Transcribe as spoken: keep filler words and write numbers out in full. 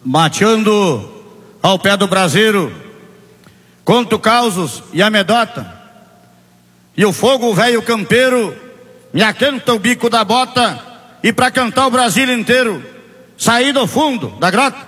mateando ao pé do braseiro, conto causos e amedota, e o fogo velho campeiro me aquenta o bico da bota, e pra cantar o Brasil inteiro saí do fundo da grota.